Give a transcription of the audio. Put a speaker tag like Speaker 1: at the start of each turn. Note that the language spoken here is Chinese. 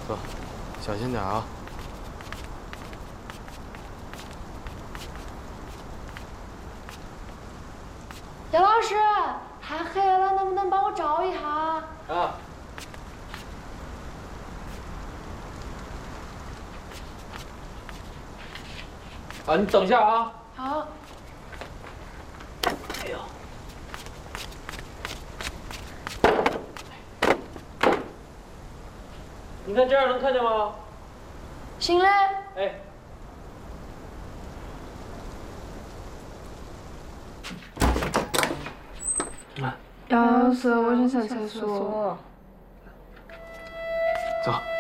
Speaker 1: 走，小心点啊。
Speaker 2: 姚老师，太黑了，能不能帮我照一下？
Speaker 1: 啊。啊，你等一下啊。
Speaker 2: 好。
Speaker 1: 哎呦。你看这样能看见吗？
Speaker 2: 行嘞。
Speaker 1: 哎。
Speaker 2: 姚老师，我想上厕所。
Speaker 1: 走。